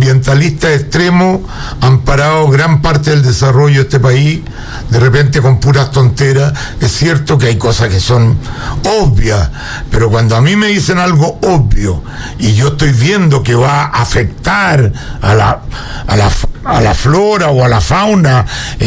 ambientalistas extremos han parado gran parte del desarrollo de este país, de repente con puras tonteras. Es cierto que hay cosas que son obvias, pero cuando a mí me dicen algo obvio y yo estoy viendo que va a afectar a la flora o a la fauna,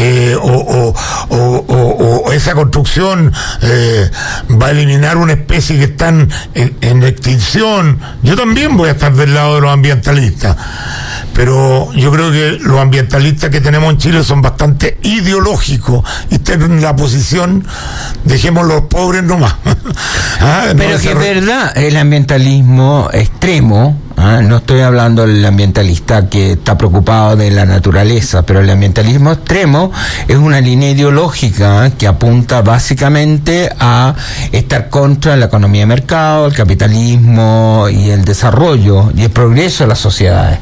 o esa construcción va a eliminar una especie que están en extinción, yo también voy a estar del lado de los ambientalistas. Pero yo creo que los ambientalistas que tenemos en Chile son bastante ideológicos y están en la posición, dejemos los pobres nomás. Pero que es verdad, el ambientalismo extremo, no estoy hablando del ambientalista que está preocupado de la naturaleza, pero el ambientalismo extremo es una línea ideológica que apunta básicamente a estar contra la economía de mercado, el capitalismo y el desarrollo y el progreso de las sociedades.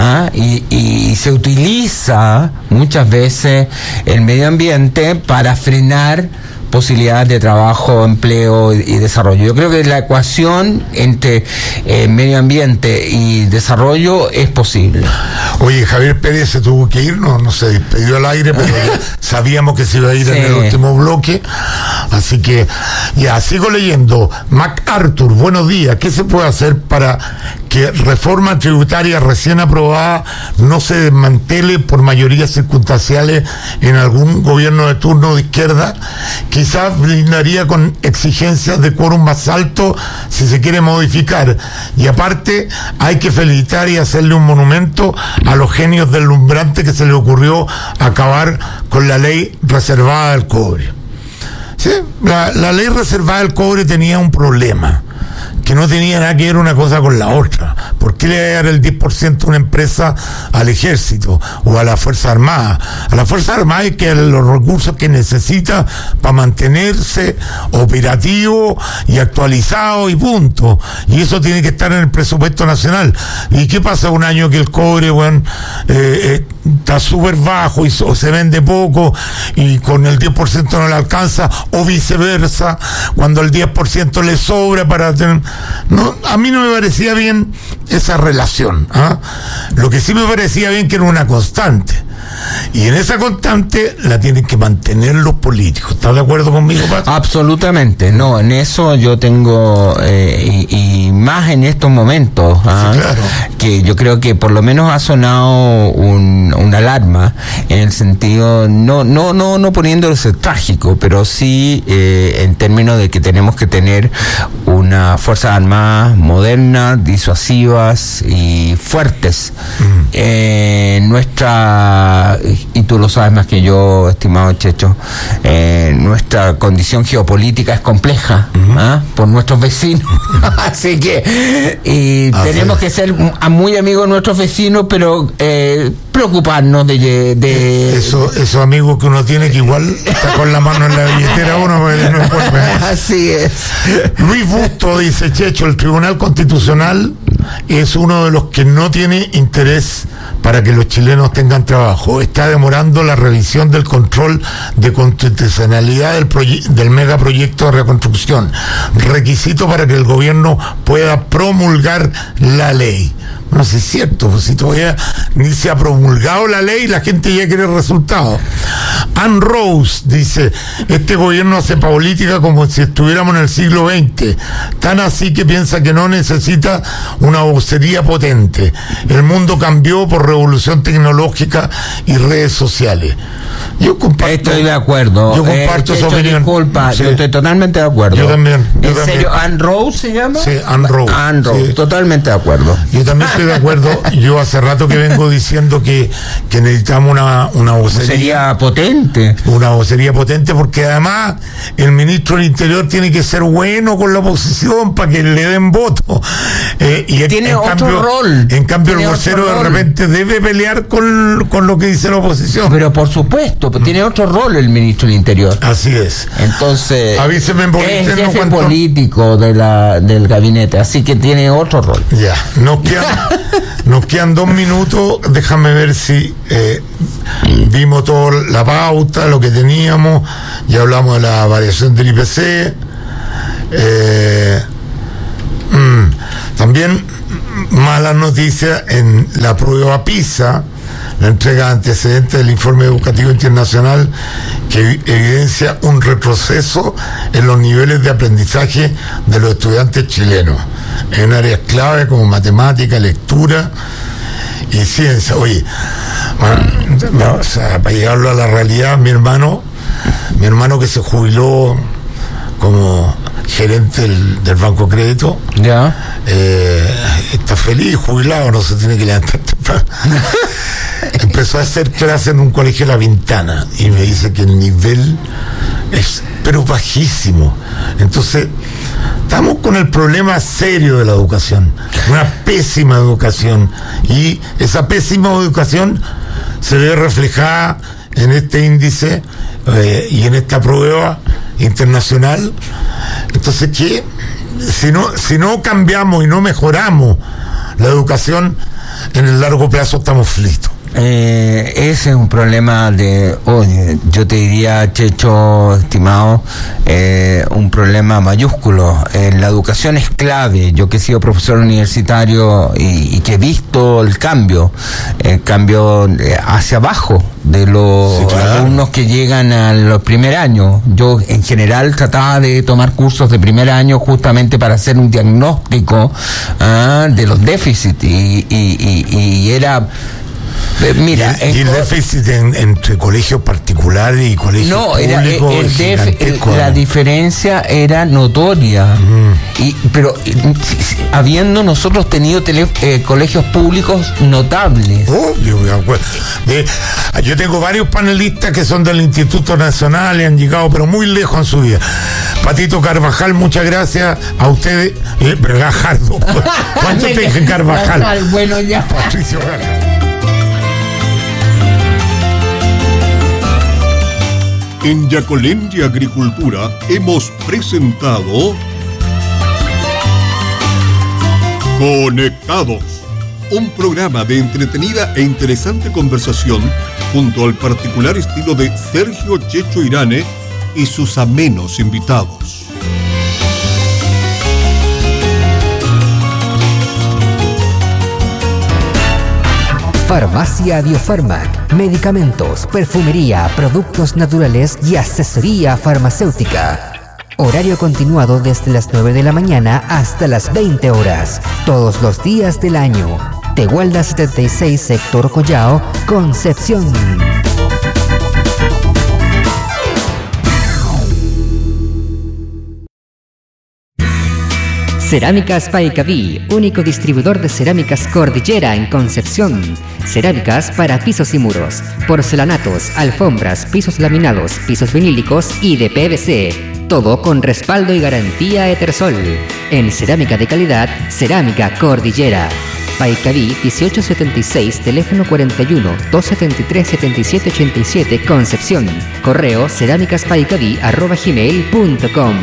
Y se utiliza muchas veces el medio ambiente para frenar posibilidades de trabajo, empleo y desarrollo. Yo creo que la ecuación entre medio ambiente y desarrollo es posible. Oye, Javier Pérez se tuvo que ir, no se despedió al aire, pero ya sabíamos que se iba a ir en el último bloque, así que ya, sigo leyendo. MacArthur, buenos días. ¿Qué se puede hacer para que reforma tributaria recién aprobada no se desmantele por mayorías circunstanciales en algún gobierno de turno de izquierda? Quizás blindaría con exigencias de quórum más alto si se quiere modificar. Y aparte, hay que felicitar y hacerle un monumento a los genios deslumbrantes que se le ocurrió acabar con la ley reservada del cobre. ¿Sí? La ley reservada del cobre tenía un problema, que no tenía nada que ver una cosa con la otra. ¿Por qué le va a dar el 10% a una empresa al ejército o a la Fuerza Armada? A la Fuerza Armada hay que los recursos que necesita para mantenerse operativo y actualizado y punto. Y eso tiene que estar en el presupuesto nacional. ¿Y qué pasa un año que el cobre, está súper bajo o se vende poco y con el 10% no le alcanza, o viceversa, cuando el 10% le sobra para tener... No, a mí no me parecía bien esa relación. Lo que sí me parecía bien que era una constante, y en esa constante la tienen que mantener los políticos. ¿Estás de acuerdo conmigo, Pato? Absolutamente, no, en eso yo tengo y más en estos momentos, sí, claro, que yo creo que por lo menos ha sonado una alarma en el sentido, no poniéndose trágico, pero sí en términos de que tenemos que tener una fuerzas armadas modernas, disuasivas y fuertes. Nuestra, y tú lo sabes más que yo, estimado Checho, nuestra condición geopolítica es compleja, por nuestros vecinos. Así que tenemos que ser muy amigos de nuestros vecinos, pero preocuparnos de esos amigos que uno tiene, que igual está con la mano en la billetera uno, porque no puede. Así es. Luis Busto dice: Checho, el Tribunal Constitucional es uno de los que no tiene interés para que los chilenos tengan trabajo. Está demorando la revisión del control de constitucionalidad del megaproyecto de reconstrucción, requisito para que el gobierno pueda promulgar la ley. No sé si es cierto, pues si todavía ni se ha promulgado la ley, la gente ya quiere resultados. Ann Rose dice: este gobierno hace política como si estuviéramos en el siglo XX, tan así que piensa que no necesita una vocería potente. El mundo cambió por revolución tecnológica y redes sociales. Yo comparto. Estoy de acuerdo. Yo comparto esa opinión. Disculpa, sí, yo estoy totalmente de acuerdo. Yo también. ¿En serio? ¿Ann Rose se llama? Sí, Ann Rose. Ann Rose, sí. Totalmente de acuerdo. Yo también estoy de acuerdo. Yo hace rato que vengo diciendo que necesitamos una vocería potente. Una vocería potente, porque además el ministro del Interior tiene que ser bueno con la oposición para que le den voto. Y tiene otro rol. En cambio, el vocero de repente debe pelear con lo que dice la oposición. Pero por supuesto, tiene otro rol el ministro del Interior. Así es. Entonces, avíseme en es jefe político del gabinete, así que tiene otro rol. Ya, nos quedan 2 minutos. Déjame ver si vimos toda la pauta, lo que teníamos. Ya hablamos de la variación del IPC. También malas noticias en la prueba PISA, la entrega de antecedentes del Informe Educativo Internacional, que evidencia un retroceso en los niveles de aprendizaje de los estudiantes chilenos en áreas clave como matemática, lectura y ciencia. Oye, o sea, para llevarlo a la realidad, mi hermano que se jubiló como gerente del Banco Crédito, está feliz, jubilado, no se tiene que levantar temprano. Empezó a hacer clase en un colegio de La Pintana y me dice que el nivel es pero bajísimo. Entonces estamos con el problema serio de la educación, una pésima educación, y esa pésima educación se ve reflejada en este índice y en esta prueba internacional. Entonces, ¿qué? Si no cambiamos y no mejoramos la educación, en el largo plazo estamos fritos. Ese es un problema yo te diría, Checho, estimado, un problema mayúsculo. La educación es clave. Yo que he sido profesor universitario y que he visto el cambio hacia abajo de los alumnos que llegan a los primer años. Yo en general trataba de tomar cursos de primer año justamente para hacer un diagnóstico de los déficits y era... Mira, y el déficit entre colegios particulares y colegios públicos, la diferencia era notoria. Pero habiendo nosotros tenido colegios públicos notables. Obvio, me acuerdo. Yo tengo varios panelistas que son del Instituto Nacional y han llegado pero muy lejos en su vida. Patito Carvajal, muchas gracias a ustedes. Gajardo, ¿cuánto te dije Carvajal? Bueno, ya. Patricio Gajardo. En Yacolendia Agricultura hemos presentado Conectados, un programa de entretenida e interesante conversación junto al particular estilo de Sergio Checho Irane y sus amenos invitados. Farmacia Biofarmac, medicamentos, perfumería, productos naturales y asesoría farmacéutica. Horario continuado desde las 9 de la mañana hasta las 20 horas, todos los días del año. Tegualda 76, sector Collao, Concepción. Cerámicas Paicaví, único distribuidor de cerámicas Cordillera en Concepción. Cerámicas para pisos y muros, porcelanatos, alfombras, pisos laminados, pisos vinílicos y de PVC. Todo con respaldo y garantía Etersol. En cerámica de calidad, Cerámica Cordillera. Paicaví 1876, teléfono 41-273-7787, Concepción. Correo cerámicaspaicaví@gmail.com.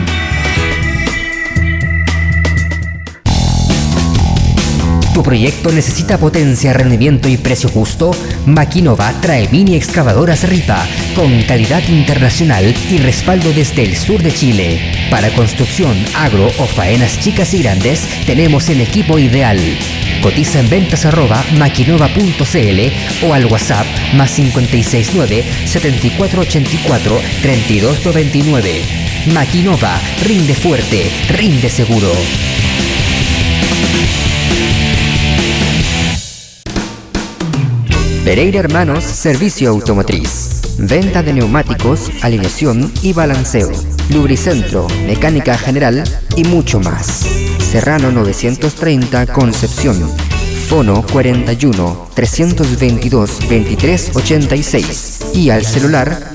¿Tu proyecto necesita potencia, rendimiento y precio justo? Maquinova trae mini excavadoras Ripa con calidad internacional y respaldo desde el sur de Chile. Para construcción, agro o faenas chicas y grandes, tenemos el equipo ideal. Cotiza en ventas@maquinova.cl o al WhatsApp +569 7484 3299. Maquinova, rinde fuerte, rinde seguro. Pereira Hermanos, servicio automotriz. Venta de neumáticos, alineación y balanceo. Lubricentro, mecánica general y mucho más. Serrano 930, Concepción. Fono 41-322-2386. Y al celular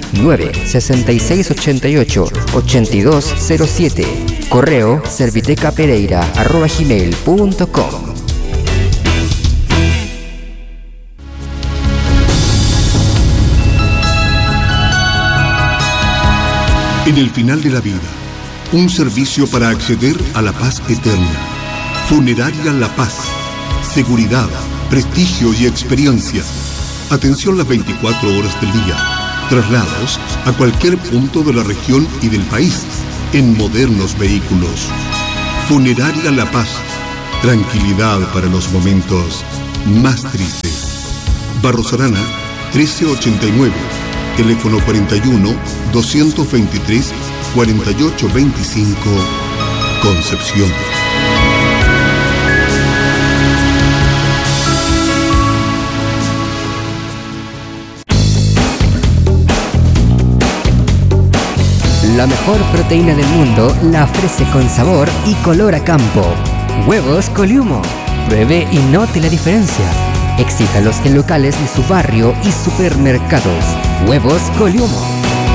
96688-8207. Correo servitecapereira@gmail.com. En el final de la vida, un servicio para acceder a la paz eterna. Funeraria La Paz. Seguridad, prestigio y experiencia. Atención las 24 horas del día. Traslados a cualquier punto de la región y del país en modernos vehículos. Funeraria La Paz. tranquilidad para los momentos más tristes. Barros Arana, 1389, teléfono 41-223-4825, Concepción. La mejor proteína del mundo la ofrece con sabor y color a campo. Huevos Coliumo. Pruebe y note la diferencia. Exíjalos en locales de su barrio y supermercados. Huevos Coliumo.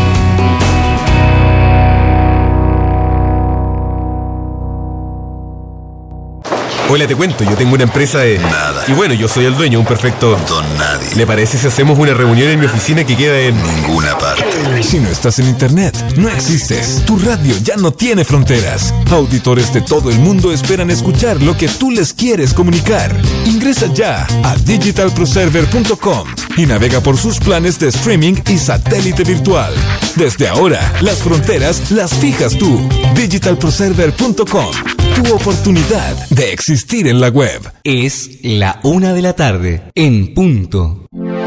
Hola, te cuento, yo tengo una empresa de... Nada. Y bueno, yo soy el dueño, un perfecto... Don nadie. ¿Le parece si hacemos una reunión en mi oficina que queda en... Ninguna parte. Si no estás en internet, no existes. Tu radio ya no tiene fronteras. Auditores de todo el mundo esperan escuchar lo que tú les quieres comunicar. Ingresa ya a digitalproserver.com y navega por sus planes de streaming y satélite virtual. Desde ahora, las fronteras las fijas tú. digitalproserver.com. Tu oportunidad de existir en la web. Es la 1:00 p.m, en punto.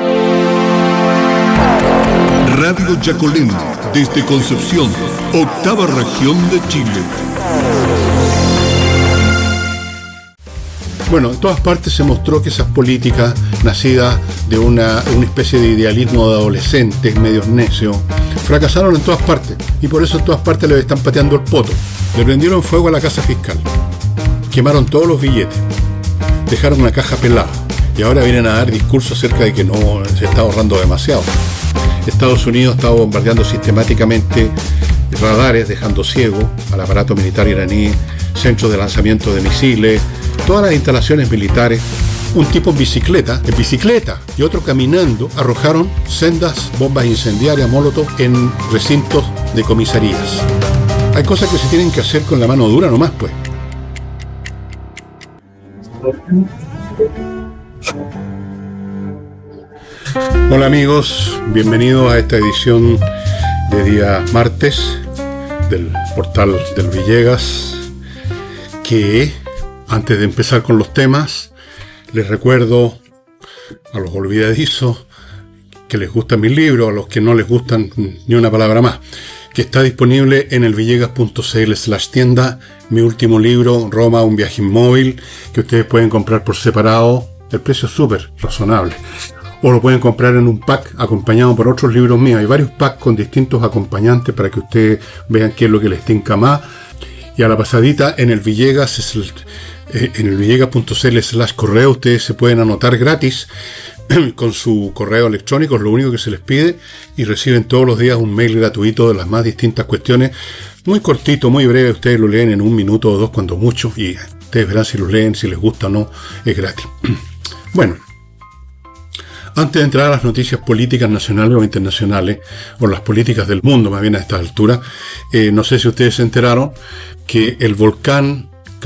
Radio Yacolén, desde Concepción, 8ª región de Chile. Bueno, en todas partes se mostró que esas políticas nacidas de una especie de idealismo de adolescentes medios necios fracasaron en todas partes, y por eso en todas partes les están pateando el poto. Le prendieron fuego a la casa fiscal, quemaron todos los billetes, dejaron una caja pelada, y ahora vienen a dar discursos acerca de que no se está ahorrando demasiado. Estados Unidos está bombardeando sistemáticamente radares, dejando ciego al aparato militar iraní, centros de lanzamiento de misiles, todas las instalaciones militares. Un tipo en bicicleta y otro caminando arrojaron sendas bombas incendiarias Molotov en recintos de comisarías. Hay cosas que se tienen que hacer con la mano dura nomás, pues. Hola amigos, bienvenidos a esta edición de día martes del portal del Villegas, que antes de empezar con los temas les recuerdo a los olvidadizos que les gustan mis libros, a los que no les gustan ni una palabra más, que está disponible en el villegas.cl/tienda mi último libro, Roma, un viaje inmóvil, que ustedes pueden comprar por separado. El precio es súper razonable. O lo pueden comprar en un pack acompañado por otros libros míos. Hay varios packs con distintos acompañantes para que ustedes vean qué es lo que les tinca más. Y a la pasadita en el Villegas, en el villegas.cl/correo, ustedes se pueden anotar gratis con su correo electrónico, es lo único que se les pide, y reciben todos los días un mail gratuito de las más distintas cuestiones, muy cortito, muy breve. Ustedes lo leen en 1 minuto o 2 cuando mucho, y ustedes verán si lo leen, si les gusta o no, es gratis. Bueno, antes de entrar a las noticias políticas nacionales o internacionales, o las políticas del mundo más bien a esta altura, no sé si ustedes se enteraron que el volcán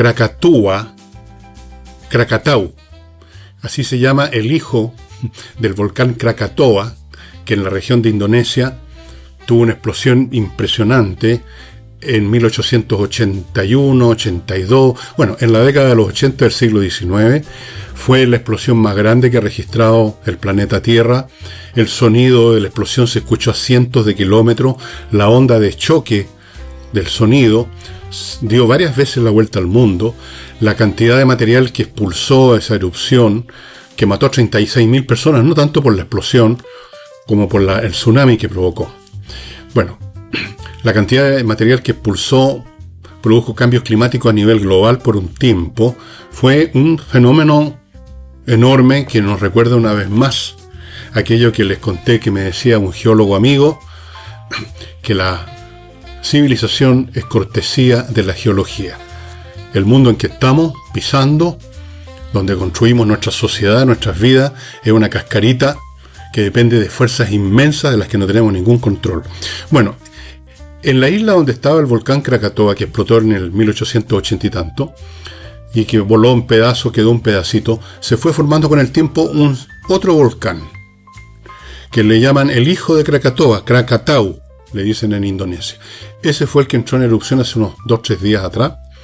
Krakatau, así se llama el hijo del volcán Krakatoa, que en la región de Indonesia tuvo una explosión impresionante en 1881, 82, bueno, en la década de los 80 del siglo XIX, fue la explosión más grande que ha registrado el planeta Tierra. El sonido de la explosión se escuchó a cientos de kilómetros, la onda de choque del sonido dio varias veces la vuelta al mundo. La cantidad de material que expulsó esa erupción, que mató a 36.000 personas, no tanto por la explosión como por el tsunami que provocó. Bueno, la cantidad de material que expulsó produjo cambios climáticos a nivel global por un tiempo. Fue un fenómeno enorme que nos recuerda una vez más aquello que les conté, que me decía un geólogo amigo, que la civilización es cortesía de la geología. El mundo en que estamos pisando, donde construimos nuestra sociedad, nuestras vidas, es una cascarita que depende de fuerzas inmensas de las que no tenemos ningún control. Bueno, en la isla donde estaba el volcán Krakatoa, que explotó en el 1880 y tanto, y que voló un pedazo, quedó un pedacito, se fue formando con el tiempo otro volcán, que le llaman el hijo de Krakatoa, Krakatau, le dicen en Indonesia. Ese fue el que entró en erupción hace unos 2-3 días atrás.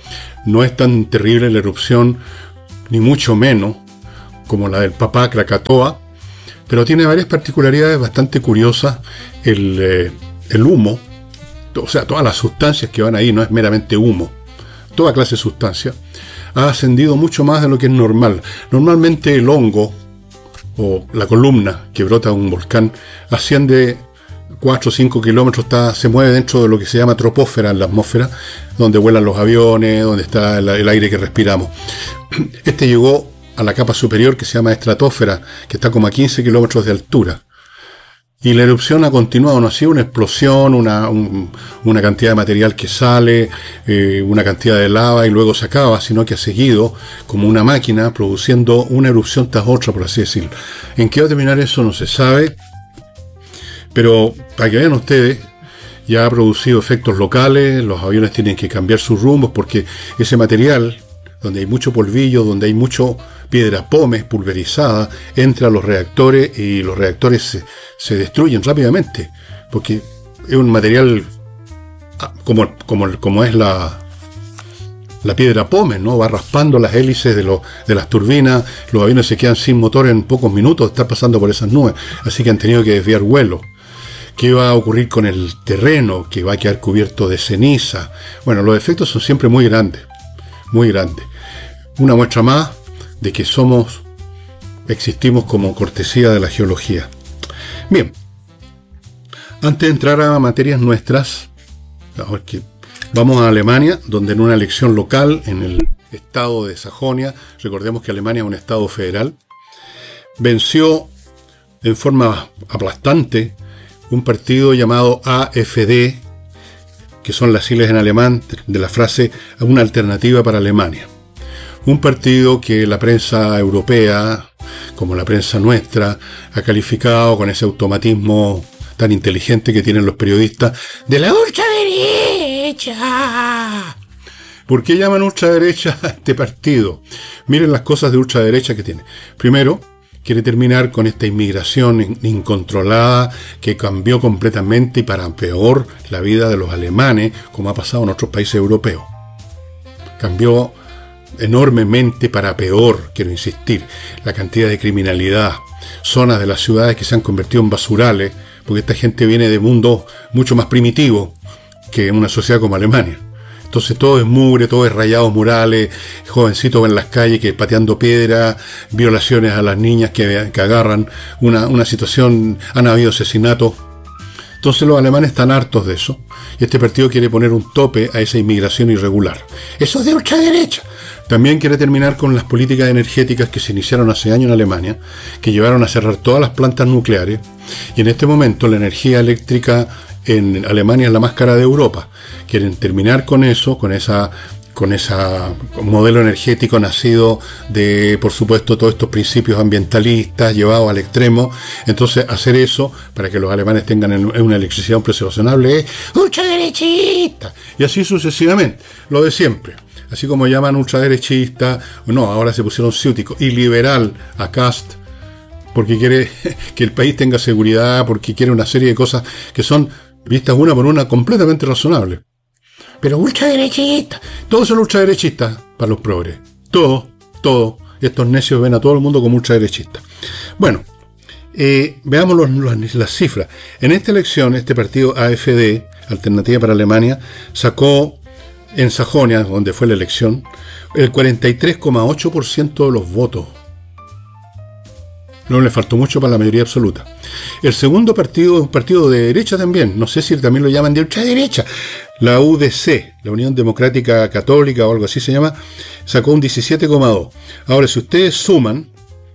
No es tan terrible la erupción, ni mucho menos, como la del Papá Krakatoa, pero tiene varias particularidades bastante curiosas. El humo, o sea, todas las sustancias que van ahí, no es meramente humo, toda clase de sustancia, ha ascendido mucho más de lo que es normal. Normalmente el hongo o la columna que brota de un volcán asciende 4 o 5 kilómetros, se mueve dentro de lo que se llama troposfera en la atmósfera, donde vuelan los aviones, donde está el aire que respiramos. Este llegó a la capa superior, que se llama estratosfera, que está como a 15 kilómetros de altura. Y la erupción ha continuado, no ha sido una explosión, una cantidad de material que sale, una cantidad de lava y luego se acaba, sino que ha seguido como una máquina produciendo una erupción tras otra, por así decirlo. ¿En qué va a terminar eso? No se sabe, pero para que vean ustedes, ya ha producido efectos locales, los aviones tienen que cambiar sus rumbos porque ese material, donde hay mucho polvillo, donde hay mucho piedra pómez pulverizada, entra a los reactores y los reactores se destruyen rápidamente, porque es un material como es la piedra pómez, ¿no? Va raspando las hélices de las turbinas, los aviones se quedan sin motor en pocos minutos, está pasando por esas nubes, así que han tenido que desviar vuelo. ¿Qué va a ocurrir con el terreno? Que va a quedar cubierto de ceniza. Bueno, los efectos son siempre muy grandes, muy grandes. Una muestra más de que existimos como cortesía de la geología. Bien, antes de entrar a materias nuestras, vamos a Alemania, donde en una elección local en el estado de Sajonia, recordemos que Alemania es un estado federal, venció en forma aplastante un partido llamado AfD, que son las siglas en alemán de la frase una alternativa para Alemania. Un partido que la prensa europea, como la prensa nuestra, ha calificado con ese automatismo tan inteligente que tienen los periodistas de la ultraderecha. ¿Por qué llaman ultraderecha a este partido? Miren las cosas de ultraderecha que tiene. Primero, quiere terminar con esta inmigración incontrolada que cambió completamente y para peor la vida de los alemanes, como ha pasado en otros países europeos. Cambió enormemente para peor, quiero insistir, la cantidad de criminalidad, zonas de las ciudades que se han convertido en basurales, porque esta gente viene de mundos mucho más primitivos que una sociedad como Alemania. Entonces todo es mugre, todo es rayados murales, jovencitos en las calles que pateando piedra, violaciones a las niñas que agarran, una situación, han habido asesinatos. Entonces los alemanes están hartos de eso, y este partido quiere poner un tope a esa inmigración irregular. Eso es de ultraderecha. También quiere terminar con las políticas energéticas que se iniciaron hace años en Alemania, que llevaron a cerrar todas las plantas nucleares, y en este momento la energía eléctrica en Alemania es la más cara de Europa. Quieren terminar con eso, con ese modelo energético nacido de, por supuesto, todos estos principios ambientalistas llevados al extremo. Entonces, hacer eso para que los alemanes tengan una electricidad a un precio razonable es ultraderechista. Y así sucesivamente, lo de siempre. Así como llaman ultraderechista, no, ahora se pusieron ciúticos, y liberal a Kast, porque quiere que el país tenga seguridad, porque quiere una serie de cosas que son vistas una por una completamente razonables. Pero ultraderechistas, todos son ultraderechistas para los progres. Todos, estos necios ven a todo el mundo como ultraderechistas. Bueno, veamos las cifras. En esta elección, este partido AfD, Alternativa para Alemania, sacó en Sajonia, donde fue la elección, el 43,8% de los votos. No le faltó mucho para la mayoría absoluta. El segundo partido es un partido de derecha también, no sé si también lo llaman de ultraderecha. La UDC, la Unión Democrática Católica o algo así se llama, sacó un 17,2%. Ahora, si ustedes suman,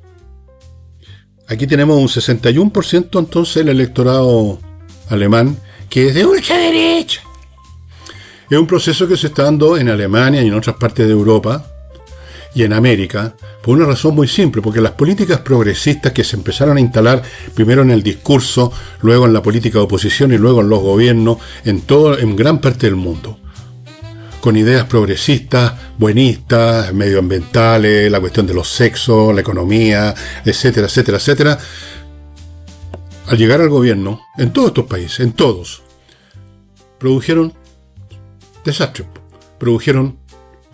aquí tenemos un 61% entonces el electorado alemán que es de ultraderecha. Es un proceso que se está dando en Alemania y en otras partes de Europa y en América, por una razón muy simple, porque las políticas progresistas que se empezaron a instalar primero en el discurso, luego en la política de oposición y luego en los gobiernos, en gran parte del mundo, con ideas progresistas, buenistas, medioambientales, la cuestión de los sexos, la economía, etcétera, etcétera, etcétera, al llegar al gobierno, en todos estos países, en todos, produjeron desastres, produjeron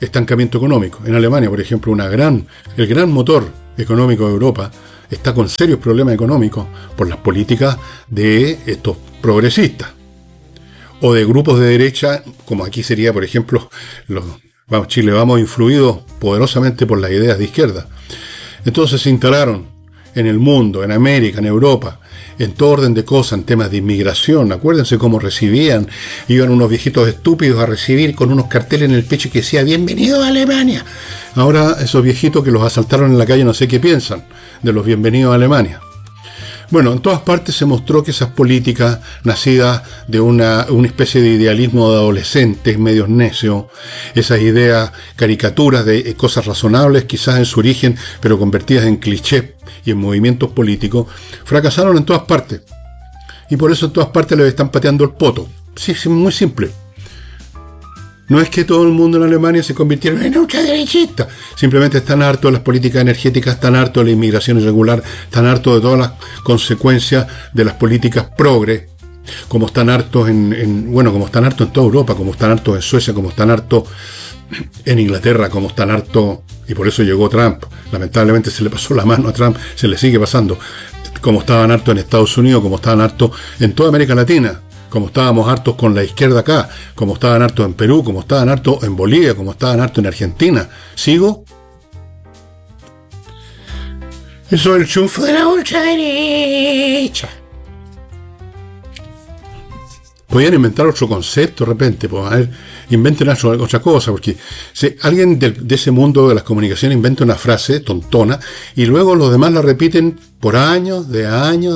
estancamiento económico. En Alemania, por ejemplo, el gran motor económico de Europa está con serios problemas económicos por las políticas de estos progresistas o de grupos de derecha, como aquí sería, por ejemplo, Chile Vamos, influidos poderosamente por las ideas de izquierda. Entonces se instalaron en el mundo, en América, en Europa, en todo orden de cosas, en temas de inmigración. Acuérdense cómo recibían. Iban unos viejitos estúpidos a recibir con unos carteles en el pecho que decía "Bienvenido a Alemania". Ahora esos viejitos que los asaltaron en la calle no sé qué piensan de los bienvenidos a Alemania. Bueno, en todas partes se mostró que esas políticas nacidas de una especie de idealismo de adolescentes medios necios, esas ideas caricaturas de cosas razonables quizás en su origen, pero convertidas en clichés y en movimientos políticos, fracasaron en todas partes. Y por eso en todas partes les están pateando el poto. Sí, es muy simple. No es que todo el mundo en Alemania se convirtiera en ultraderechista. Simplemente están hartos de las políticas energéticas, están hartos de la inmigración irregular, están hartos de todas las consecuencias de las políticas progre, como están hartos como están hartos en toda Europa, como están hartos en Suecia, como están hartos en Inglaterra, como están hartos, y por eso llegó Trump. Lamentablemente se le pasó la mano a Trump, se le sigue pasando. Como estaban hartos en Estados Unidos, como estaban hartos en toda América Latina, como estábamos hartos con la izquierda acá, como estaban hartos en Perú, como estaban hartos en Bolivia, como estaban hartos en Argentina. ¿Sigo? Eso es el triunfo de la ultraderecha. Podían inventar otro concepto de repente, pues, a ver, inventen otra cosa, porque si alguien de ese mundo de las comunicaciones inventa una frase tontona y luego los demás la repiten por años, de años.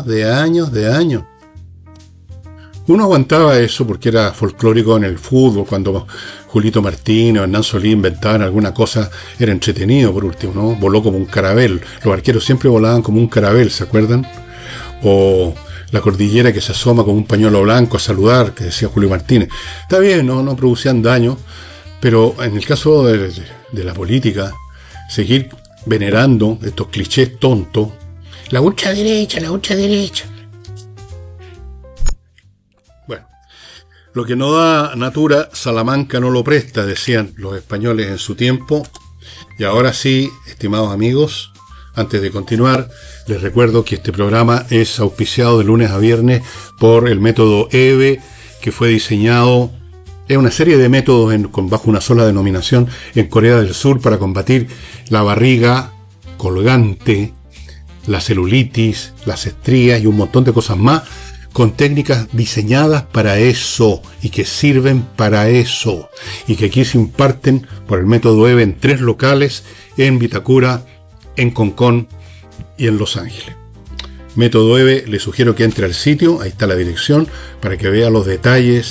Uno aguantaba eso porque era folclórico en el fútbol, cuando Julito Martínez o Hernán Solís inventaban alguna cosa, era entretenido por último, ¿no? Voló como un carabel. Los arqueros siempre volaban como un carabel, ¿se acuerdan? O la cordillera que se asoma con un pañuelo blanco a saludar, que decía Julio Martínez. Está bien, no producían daño, pero en el caso de la política, seguir venerando estos clichés tontos, la ultraderecha. Lo que no da natura, Salamanca no lo presta, decían los españoles en su tiempo. Y ahora sí, estimados amigos, antes de continuar, les recuerdo que este programa es auspiciado de lunes a viernes por el método EVE, que fue diseñado, es una serie de métodos bajo una sola denominación en Corea del Sur para combatir la barriga colgante, la celulitis, las estrías y un montón de cosas más, con técnicas diseñadas para eso y que sirven para eso, y que aquí se imparten por el método EVE en 3 locales, en Vitacura, en Concón y en Los Ángeles. Método EVE, le sugiero que entre al sitio, ahí está la dirección, para que vea los detalles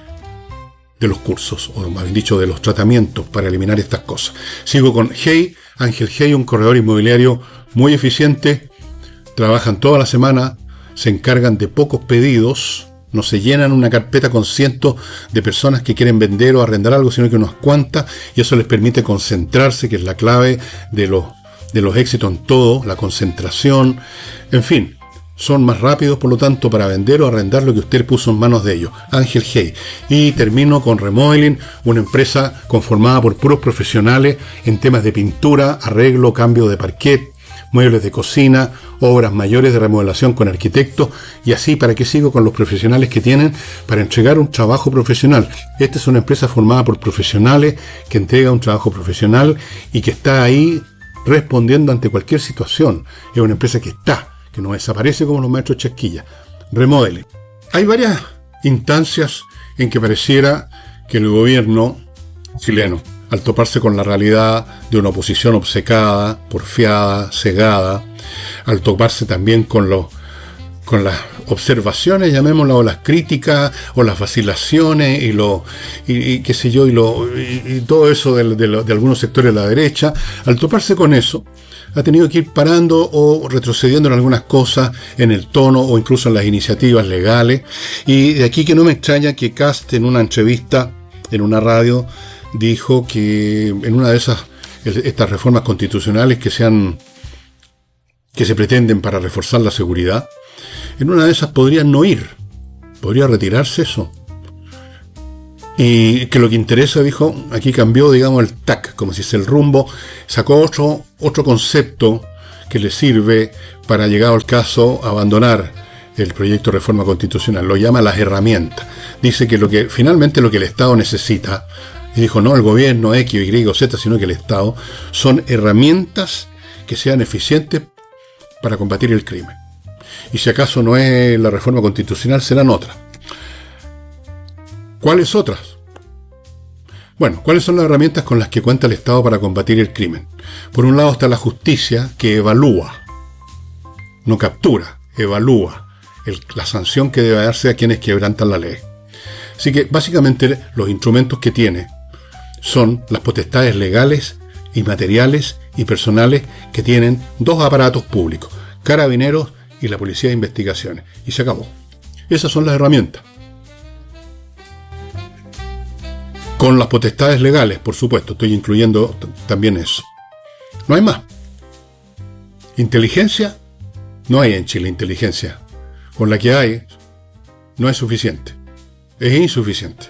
de los cursos, o más bien dicho, de los tratamientos para eliminar estas cosas. Sigo con Hey, Ángel Hey, un corredor inmobiliario muy eficiente, trabajan toda la semana, se encargan de pocos pedidos, no se llenan una carpeta con cientos de personas que quieren vender o arrendar algo, sino que unas cuantas, y eso les permite concentrarse, que es la clave de los éxitos en todo, la concentración, en fin, son más rápidos, por lo tanto, para vender o arrendar lo que usted puso en manos de ellos. Ángel Hey. Y termino con Remodeling, una empresa conformada por puros profesionales en temas de pintura, arreglo, cambio de parquet, muebles de cocina, obras mayores de remodelación con arquitectos, y así, ¿para qué sigo con los profesionales que tienen? Para entregar un trabajo profesional. Esta es una empresa formada por profesionales que entrega un trabajo profesional y que está ahí respondiendo ante cualquier situación. Es una empresa que no desaparece como los maestros chasquillas. Remodeling. Hay varias instancias en que pareciera que el gobierno chileno, al toparse con la realidad de una oposición obcecada, porfiada, cegada, al toparse también con las observaciones, llamémoslas, o las críticas, o las vacilaciones, y todo eso de algunos sectores de la derecha, al toparse con eso, ha tenido que ir parando o retrocediendo en algunas cosas, en el tono o incluso en las iniciativas legales, y de aquí que no me extraña que Kast, en una entrevista en una radio, dijo que en una de estas reformas constitucionales que se pretenden para reforzar la seguridad, en una de esas podrían no ir, podría retirarse eso. y que lo que interesa, dijo, aquí cambió, digamos, el tack, como si es el rumbo, sacó otro concepto que le sirve para, llegado el caso, abandonar el proyecto de reforma constitucional. Lo llama las herramientas. Dice que finalmente lo que el Estado necesita, y dijo, no el gobierno X, Y o Z, sino que el Estado, son herramientas que sean eficientes para combatir el crimen. Y si acaso no es la reforma constitucional, serán otras. ¿Cuáles otras? Bueno, ¿cuáles son las herramientas con las que cuenta el Estado para combatir el crimen? Por un lado está la justicia, que evalúa, no captura, evalúa la sanción que debe darse a quienes quebrantan la ley. Así que básicamente los instrumentos que tiene son las potestades legales y materiales y personales que tienen dos aparatos públicos, Carabineros y la Policía de Investigaciones. Y se acabó. Esas son las herramientas. Con las potestades legales, por supuesto, estoy incluyendo también eso. No hay más. Inteligencia, no hay en Chile inteligencia. Con la que hay, no es suficiente. Es insuficiente.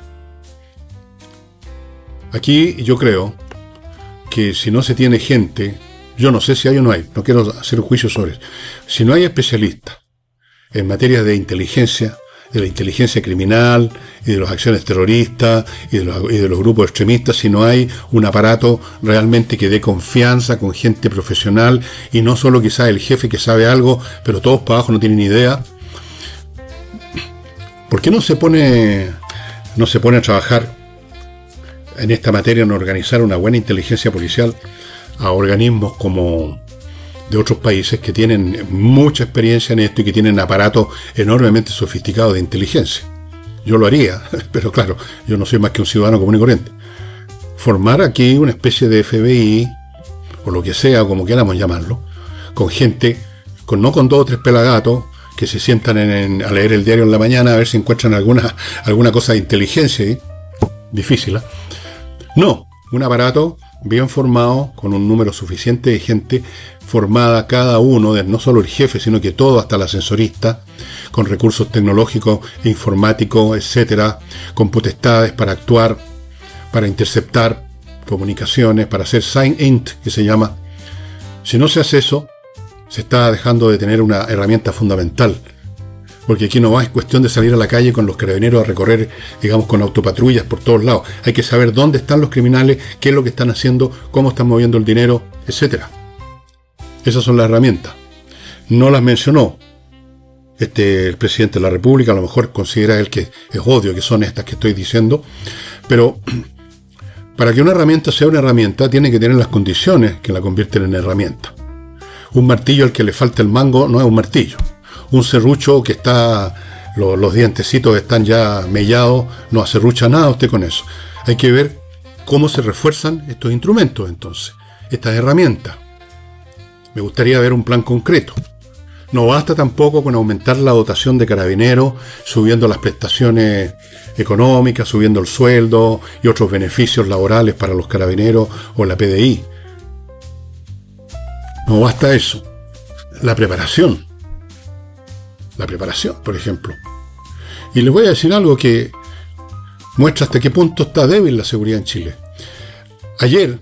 Aquí yo creo que si no se tiene gente, yo no sé si hay o no hay, no quiero hacer un juicio sobre eso. Si no hay especialistas en materia de inteligencia, de la inteligencia criminal y de las acciones terroristas y de los grupos extremistas, si no hay un aparato realmente que dé confianza con gente profesional y no solo quizás el jefe que sabe algo, pero todos para abajo no tienen idea. ¿Por qué no se pone a trabajar en esta materia, en organizar una buena inteligencia policial a organismos como de otros países que tienen mucha experiencia en esto y que tienen aparatos enormemente sofisticados de inteligencia? Yo lo haría, pero claro, yo no soy más que un ciudadano común y corriente. Formar aquí una especie de FBI, o lo que sea, o como queramos llamarlo, con gente, no con 2 o 3 pelagatos, que se sientan a leer el diario en la mañana a ver si encuentran alguna cosa de inteligencia, ¿eh? Difícil, ¿eh? No, un aparato bien formado, con un número suficiente de gente formada, cada uno, no solo el jefe, sino que todo, hasta el ascensorista, con recursos tecnológicos e informáticos, etcétera, con potestades para actuar, para interceptar comunicaciones, para hacer sign-int, que se llama. Si no se hace eso, se está dejando de tener una herramienta fundamental, porque aquí no es cuestión de salir a la calle con los carabineros a recorrer, digamos, con autopatrullas por todos lados. Hay que saber dónde están los criminales, qué es lo que están haciendo, cómo están moviendo el dinero, etcétera. Esas son las herramientas. No las mencionó el presidente de la República, a lo mejor considera él que es obvio que son estas que estoy diciendo, pero para que una herramienta sea una herramienta, tiene que tener las condiciones que la convierten en herramienta. Un martillo al que le falta el mango no es un martillo. Un serrucho que los dientecitos están ya mellados, no aserrucha nada usted con eso. Hay que ver cómo se refuerzan estos instrumentos entonces, estas herramientas. Me gustaría ver un plan concreto. No basta tampoco con aumentar la dotación de carabineros, subiendo las prestaciones económicas, subiendo el sueldo y otros beneficios laborales para los carabineros o la PDI. No basta eso. La preparación, por ejemplo. Y les voy a decir algo que muestra hasta qué punto está débil la seguridad en Chile. Ayer,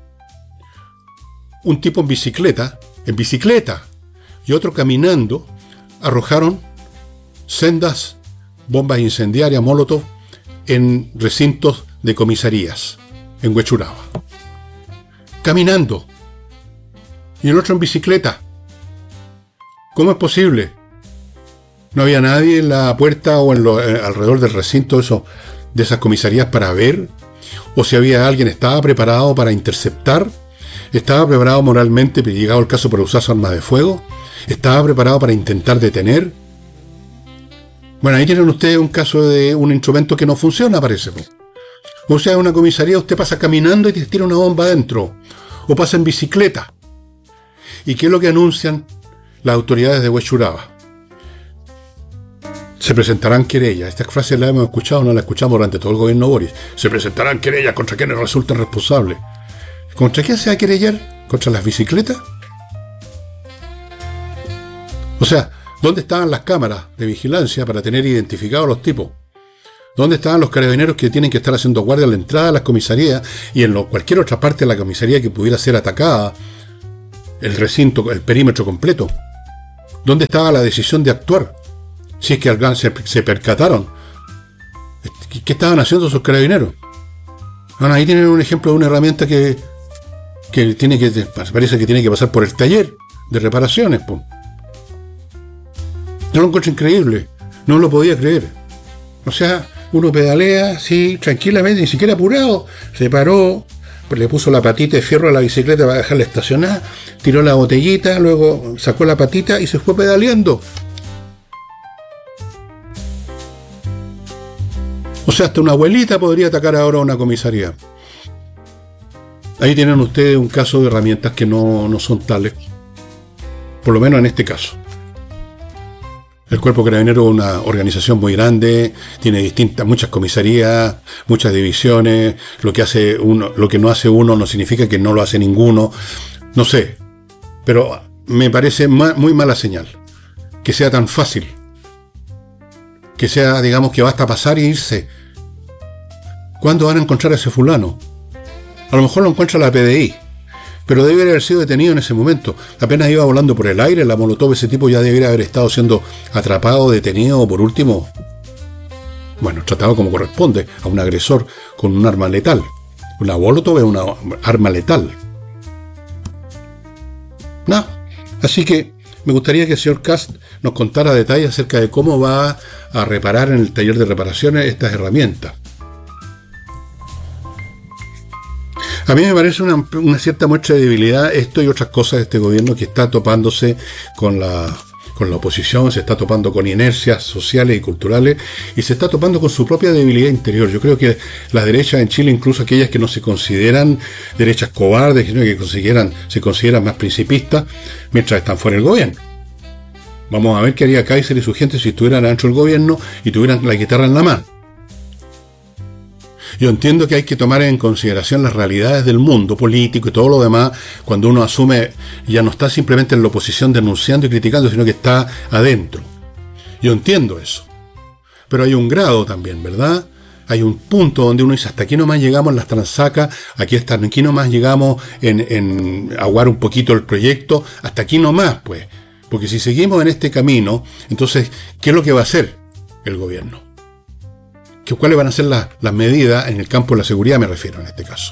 un tipo en bicicleta, y otro caminando, arrojaron sendas bombas incendiarias Molotov en recintos de comisarías, en Huechuraba. Caminando. Y el otro en bicicleta. ¿Cómo es posible? No había nadie en la puerta o alrededor del recinto de esas comisarías para ver, o si había alguien, estaba preparado para interceptar, estaba preparado moralmente, llegado el caso, para usar su arma de fuego, estaba preparado para intentar detener. Bueno, ahí tienen ustedes un caso de un instrumento que no funciona, parece. O sea, en una comisaría usted pasa caminando y te tira una bomba adentro, o pasa en bicicleta. ¿Y qué es lo que anuncian las autoridades de Huechuraba? Se presentarán querellas. Esta frase la hemos escuchado, no la escuchamos durante todo el gobierno Boris. Se presentarán querellas contra quienes resulten responsables. ¿Contra quién se va a querellar? ¿Contra las bicicletas? O sea, ¿dónde estaban las cámaras de vigilancia para tener identificados los tipos? ¿Dónde estaban los carabineros que tienen que estar haciendo guardia a la entrada de las comisarías y en cualquier otra parte de la comisaría que pudiera ser atacada? El recinto, el perímetro completo. ¿Dónde estaba la decisión de actuar? Si es que se percataron. ¿Qué estaban haciendo esos carabineros? Bueno, ahí tienen un ejemplo de una herramienta que parece que tiene que pasar por el taller de reparaciones. Po. Yo lo encuentro increíble. No lo podía creer. O sea, uno pedalea así, tranquilamente, ni siquiera apurado. Se paró, le puso la patita de fierro a la bicicleta para dejarla estacionada, tiró la botellita, luego sacó la patita y se fue pedaleando. O sea, hasta una abuelita podría atacar ahora a una comisaría. Ahí tienen ustedes un caso de herramientas que no son tales. Por lo menos en este caso. El Cuerpo Carabinero es una organización muy grande, tiene muchas comisarías, muchas divisiones. Lo que no hace uno no significa que no lo hace ninguno. No sé. Pero me parece muy mala señal. Que sea tan fácil. Que sea, digamos, que basta pasar e irse. ¿Cuándo van a encontrar a ese fulano? A lo mejor lo encuentra la PDI, pero debe haber sido detenido en ese momento. Apenas iba volando por el aire, la molotov, ese tipo ya debería haber estado siendo atrapado, detenido, o por último, bueno, tratado como corresponde a un agresor con un arma letal. Una molotov es una arma letal. No, así que me gustaría que el señor Kast nos contara detalles acerca de cómo va a reparar en el taller de reparaciones estas herramientas. A mí me parece una cierta muestra de debilidad esto y otras cosas de este gobierno que está topándose con la oposición, se está topando con inercias sociales y culturales y se está topando con su propia debilidad interior. Yo creo que las derechas en Chile, incluso aquellas que no se consideran derechas cobardes, sino que se consideran más principistas, mientras están fuera del gobierno. Vamos a ver qué haría Kaiser y su gente si estuvieran dentro del gobierno y tuvieran la guitarra en la mano. Yo entiendo que hay que tomar en consideración las realidades del mundo político y todo lo demás cuando uno asume, ya no está simplemente en la oposición denunciando y criticando, sino que está adentro. Yo entiendo eso. Pero hay un grado también, ¿verdad? Hay un punto donde uno dice, hasta aquí nomás llegamos en las transacas, aquí nomás llegamos en aguar un poquito el proyecto, hasta aquí nomás, pues. Porque si seguimos en este camino, entonces, ¿qué es lo que va a hacer el gobierno? ¿Cuáles van a ser las medidas en el campo de la seguridad, me refiero en este caso?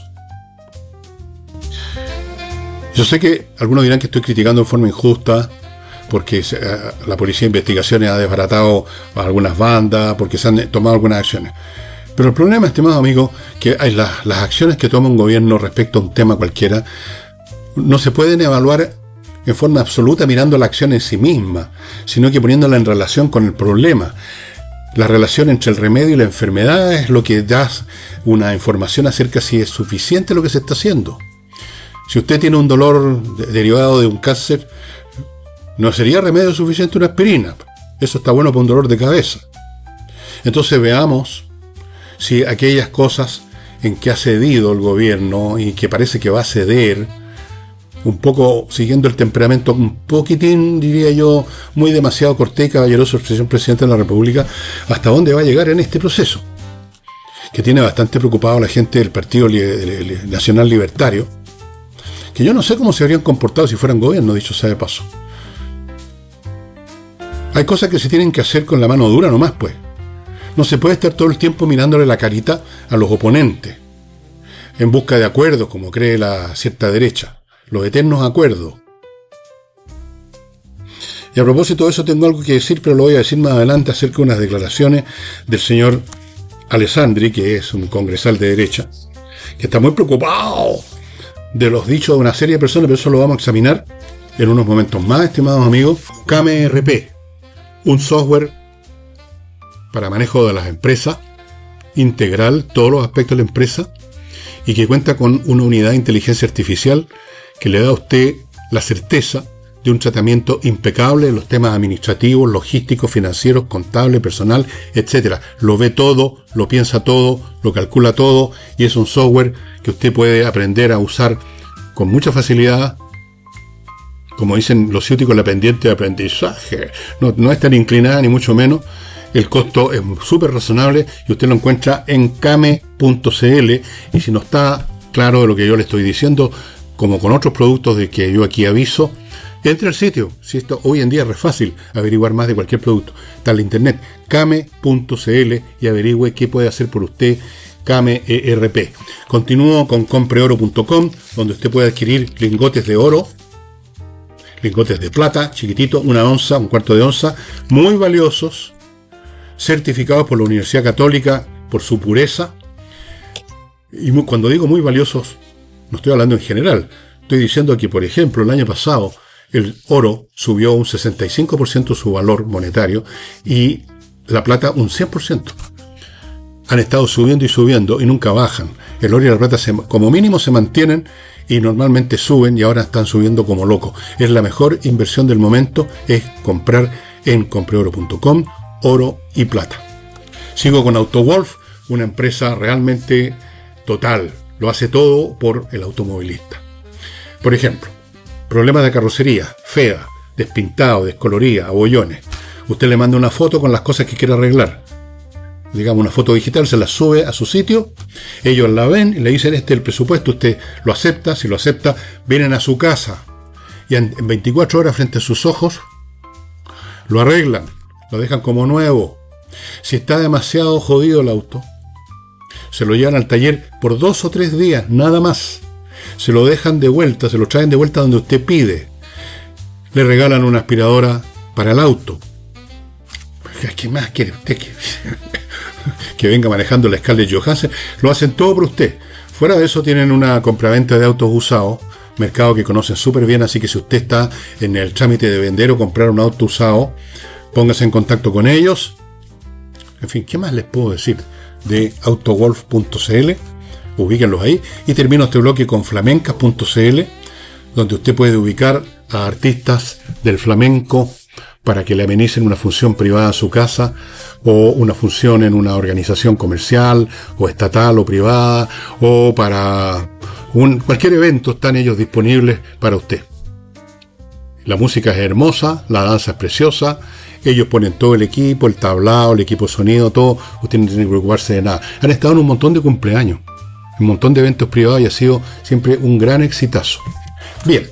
Yo sé que algunos dirán que estoy criticando en forma injusta porque la Policía de Investigaciones ha desbaratado a algunas bandas, porque se han tomado algunas acciones. Pero el problema, estimado amigo, que hay las acciones que toma un gobierno respecto a un tema cualquiera no se pueden evaluar en forma absoluta mirando la acción en sí misma, sino que poniéndola en relación con el problema. La relación entre el remedio y la enfermedad es lo que da una información acerca si es suficiente lo que se está haciendo. Si usted tiene un dolor derivado de un cáncer, no sería remedio suficiente una aspirina. Eso está bueno para un dolor de cabeza. Entonces veamos si aquellas cosas en que ha cedido el gobierno y que parece que va a ceder, un poco siguiendo el temperamento, un poquitín, diría yo, muy demasiado cortés y caballeroso del señor presidente de la República, hasta dónde va a llegar en este proceso, que tiene bastante preocupado a la gente del Partido Nacional Libertario, que yo no sé cómo se habrían comportado si fueran gobierno, dicho sea de paso. Hay cosas que se tienen que hacer con la mano dura nomás, pues. No se puede estar todo el tiempo mirándole la carita a los oponentes, en busca de acuerdos, como cree la cierta derecha. Los eternos acuerdos. Y a propósito de eso tengo algo que decir, pero lo voy a decir más adelante acerca de unas declaraciones del señor Alessandri, que es un congresal de derecha, que está muy preocupado de los dichos de una serie de personas, pero eso lo vamos a examinar en unos momentos más, estimados amigos. KMRP, un software para manejo de las empresas, integral, todos los aspectos de la empresa, y que cuenta con una unidad de inteligencia artificial que le da a usted la certeza de un tratamiento impecable en los temas administrativos, logísticos, financieros, contable, personal, etc. Lo ve todo, lo piensa todo, lo calcula todo, y es un software que usted puede aprender a usar con mucha facilidad. Como dicen los ciúticos, la pendiente de aprendizaje no es tan inclinada ni mucho menos, El costo es súper razonable y usted lo encuentra en came.cl. Y si no está claro de lo que yo le estoy diciendo, como con otros productos de que yo aquí aviso, entre al sitio. Si esto hoy en día es re fácil averiguar más de cualquier producto. Está en la internet, came.cl, y averigüe qué puede hacer por usted Came ERP. Continúo con compreoro.com, donde usted puede adquirir lingotes de oro, lingotes de plata, chiquitito, 1 onza, 1/4 de onza, muy valiosos, certificados por la Universidad Católica por su pureza. Y cuando digo muy valiosos, no estoy hablando en general. Estoy diciendo que, por ejemplo, el año pasado el oro subió un 65% su valor monetario y la plata un 100%. Han estado subiendo y subiendo y nunca bajan. El oro y la plata como mínimo se mantienen y normalmente suben, y ahora están subiendo como locos. Es la mejor inversión del momento, es comprar en compreoro.com oro y plata. Sigo con AutoWolf, una empresa realmente total. Lo hace todo por el automovilista. Por ejemplo, problemas de carrocería, fea, despintado, descolorida, abollones. Usted le manda una foto con las cosas que quiere arreglar. Digamos, una foto digital, se la sube a su sitio, ellos la ven y le dicen, este es el presupuesto, usted lo acepta. Si lo acepta, vienen a su casa y en 24 horas frente a sus ojos lo arreglan, lo dejan como nuevo. Si está demasiado jodido el auto, se lo llevan al taller por 2 o 3 días, nada más. Se lo dejan de vuelta, se lo traen de vuelta donde usted pide. Le regalan una aspiradora para el auto. ¿Qué más quiere usted? Que venga manejando la Scarlett Johansson. Lo hacen todo por usted. Fuera de eso, tienen una compraventa de autos usados, mercado que conocen súper bien, así que si usted está en el trámite de vender o comprar un auto usado, póngase en contacto con ellos. En fin, ¿qué más les puedo decir de autowolf.cl? Ubíquenlos ahí. Y termino este bloque con flamencas.cl, donde usted puede ubicar a artistas del flamenco para que le amenicen una función privada en su casa, o una función en una organización comercial, o estatal o privada, o para cualquier evento. Están ellos disponibles para usted. La música es hermosa, la danza es preciosa, ellos ponen todo el equipo, el tablado, el equipo de sonido, todo. Usted no tiene que preocuparse de nada. Han estado en un montón de cumpleaños, un montón de eventos privados, y ha sido siempre un gran exitazo. Bien.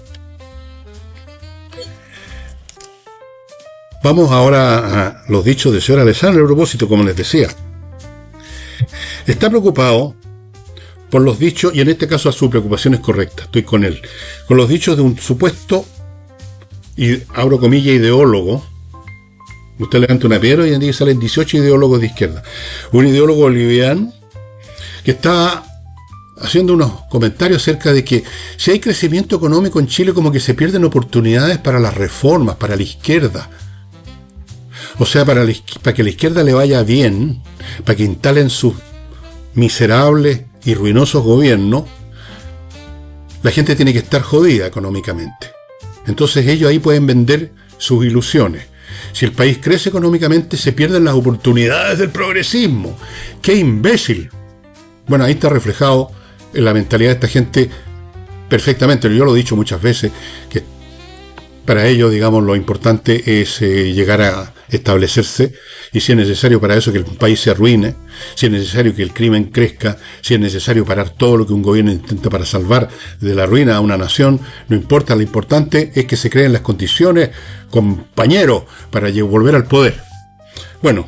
Vamos ahora a los dichos del señor Alessandro. A propósito, como les decía, está preocupado por los dichos, y en este caso su preocupación es correcta, estoy con él, con los dichos de un supuesto, y abro comillas, ideólogo. Usted levanta una piedra y hoy en día salen 18 ideólogos de izquierda. Un ideólogo boliviano que está haciendo unos comentarios acerca de que si hay crecimiento económico en Chile, como que se pierden oportunidades para las reformas, para la izquierda. O sea, para que la izquierda le vaya bien, para que instalen sus miserables y ruinosos gobiernos, la gente tiene que estar jodida económicamente. Entonces ellos ahí pueden vender sus ilusiones. Si el país crece económicamente, se pierden las oportunidades del progresismo. ¡Qué imbécil! Bueno, ahí está reflejado en la mentalidad de esta gente perfectamente. Yo lo he dicho muchas veces, que para ellos, digamos, lo importante es llegar a establecerse, y si es necesario para eso que el país se arruine, si es necesario que el crimen crezca, si es necesario parar todo lo que un gobierno intenta para salvar de la ruina a una nación, no importa, lo importante es que se creen las condiciones, compañeros, para volver al poder. Bueno,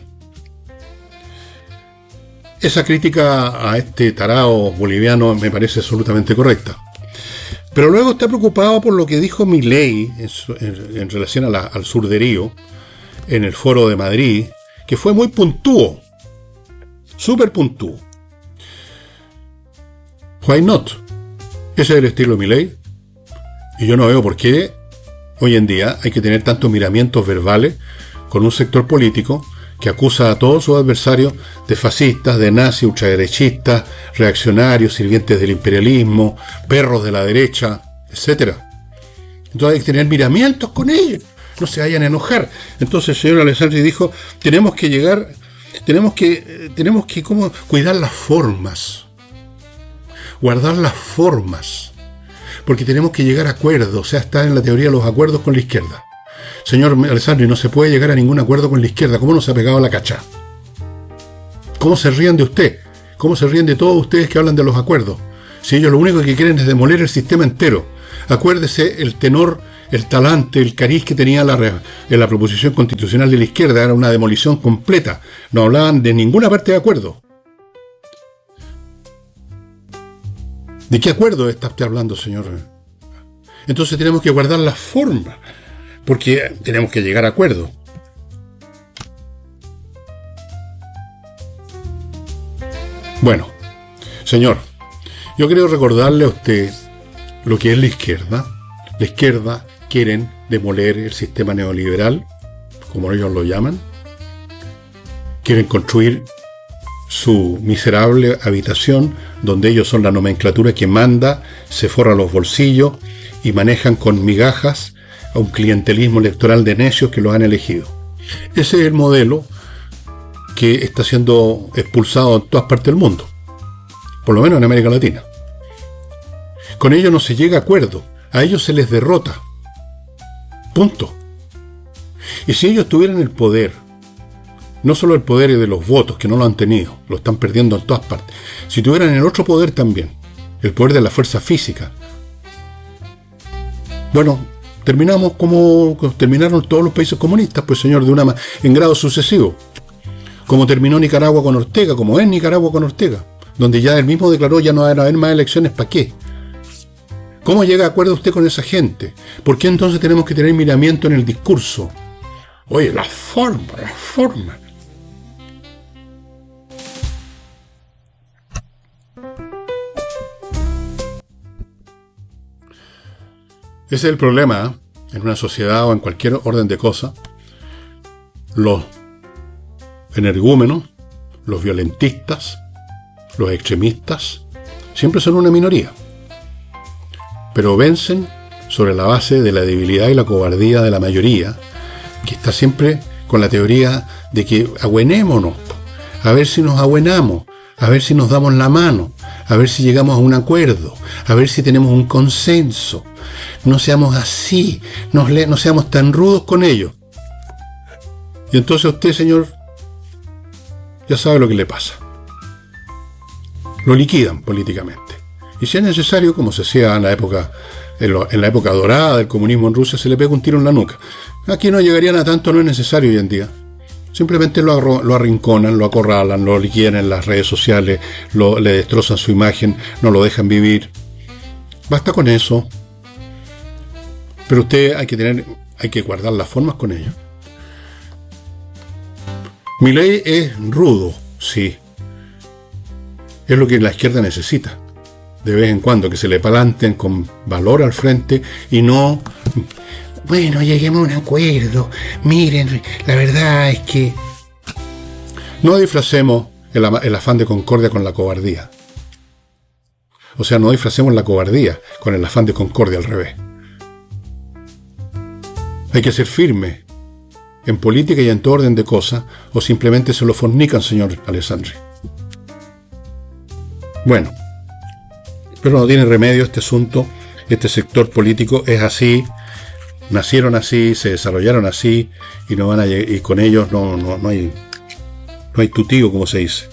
esa crítica a este tarao boliviano me parece absolutamente correcta. Pero luego está preocupado por lo que dijo Milei en relación al surderío en el foro de Madrid, que fue muy puntúo, súper puntúo. Why not? Ese es el estilo de Milei, y yo no veo por qué hoy en día hay que tener tantos miramientos verbales con un sector político que acusa a todos sus adversarios de fascistas, de nazis, ultraderechistas, reaccionarios, sirvientes del imperialismo, perros de la derecha, etc. Entonces hay que tener miramientos con ellos, no se vayan a enojar. Entonces el señor Alessandri dijo, tenemos que ¿cómo? Cuidar las formas, guardar las formas, porque tenemos que llegar a acuerdos, o sea, está en la teoría de los acuerdos con la izquierda. Señor Alessandri, no se puede llegar a ningún acuerdo con la izquierda. ¿Cómo no se ha pegado la cacha? ¿Cómo se ríen de usted? ¿Cómo se ríen de todos ustedes que hablan de los acuerdos? Si ellos lo único que quieren es demoler el sistema entero. Acuérdese el tenor, el talante, el cariz que tenía en la proposición constitucional de la izquierda. Era una demolición completa. No hablaban de ninguna parte de acuerdo. ¿De qué acuerdo está usted hablando, señor? Entonces tenemos que guardar la forma, porque tenemos que llegar a acuerdo. Bueno, señor, yo quiero recordarle a usted lo que es la izquierda. La izquierda quieren demoler el sistema neoliberal, como ellos lo llaman. Quieren construir su miserable habitación, donde ellos son la nomenclatura que manda, se forra los bolsillos y manejan con migajas a un clientelismo electoral de necios que los han elegido. Ese es el modelo que está siendo expulsado en todas partes del mundo, por lo menos en América Latina. Con ellos no se llega a acuerdo, a ellos se les derrota. Punto. Y si ellos tuvieran el poder, no solo el poder de los votos, que no lo han tenido, lo están perdiendo en todas partes, si tuvieran el otro poder también, el poder de la fuerza física, bueno, terminamos como terminaron todos los países comunistas, pues señor, en grado sucesivo. Como terminó Nicaragua con Ortega, como es Nicaragua con Ortega, donde ya él mismo declaró ya no van a haber más elecciones, ¿para qué? ¿Cómo llega a acuerdo usted con esa gente? ¿Por qué entonces tenemos que tener miramiento en el discurso? Oye, la forma. Ese es el problema, en una sociedad o en cualquier orden de cosas. Los energúmenos, los violentistas, los extremistas, siempre son una minoría. Pero vencen sobre la base de la debilidad y la cobardía de la mayoría, que está siempre con la teoría de que abuenémonos, a ver si nos abuenamos, a ver si nos damos la mano, a ver si llegamos a un acuerdo, a ver si tenemos un consenso. No seamos así, no seamos tan rudos con ellos. Y entonces usted, señor, ya sabe lo que le pasa. Lo liquidan políticamente. Y si es necesario, como se hacía en la época dorada del comunismo en Rusia, se le pega un tiro en la nuca. Aquí no llegarían a tanto, no es necesario hoy en día. Simplemente lo arrinconan, lo acorralan, lo liquidan en las redes sociales, le destrozan su imagen, no lo dejan vivir. Basta con eso. Pero usted hay que guardar las formas con ellos. Milei es rudo, sí. Es lo que la izquierda necesita. De vez en cuando, que se le palanten con valor al frente y no... Bueno, lleguemos a un acuerdo. Miren, la verdad es que... No disfracemos el afán de concordia con la cobardía. O sea, no disfracemos la cobardía con el afán de concordia al revés. Hay que ser firme en política y en todo orden de cosas, o simplemente se lo fornican, señor Alessandri. Bueno, pero no tiene remedio este asunto. Este sector político es así, nacieron así, se desarrollaron así, y no van a y con ellos no hay tutío, como se dice.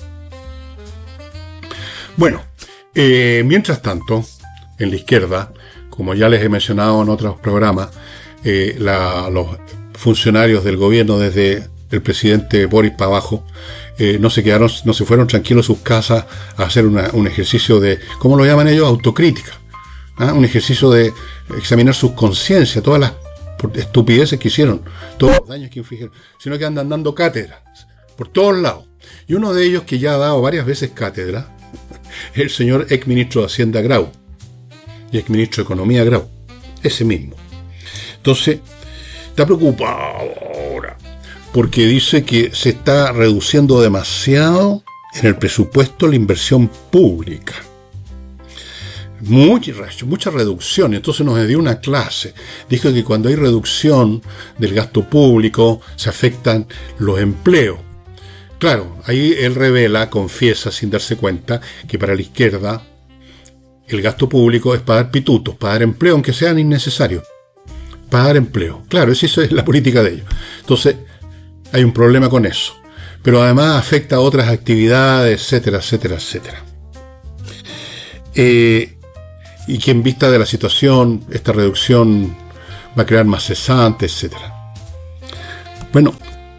Bueno, mientras tanto, en la izquierda, como ya les he mencionado en otros programas, los funcionarios del gobierno, desde el presidente Boris para abajo, no se fueron tranquilos a sus casas a hacer un ejercicio de, ¿cómo lo llaman ellos? Autocrítica. Un ejercicio de examinar sus conciencias, todas las estupideces que hicieron, todos los daños que infligieron, sino que andan dando cátedra por todos lados. Y uno de ellos, que ya ha dado varias veces cátedra, es el señor exministro de Hacienda Grau y exministro de Economía Grau, ese mismo. Entonces, está preocupado ahora, porque dice que se está reduciendo demasiado en el presupuesto la inversión pública. Mucha reducción. Entonces nos dio una clase. Dijo que cuando hay reducción del gasto público, se afectan los empleos. Claro, ahí él confiesa sin darse cuenta, que para la izquierda el gasto público es para dar pitutos, para dar empleo, aunque sean innecesarios. para dar empleo. Claro, eso es la política de ellos. Entonces, hay un problema con eso. Pero además afecta a otras actividades, etcétera, etcétera, etcétera. Y que en vista de la situación, esta reducción va a crear más cesantes, etcétera. Bueno,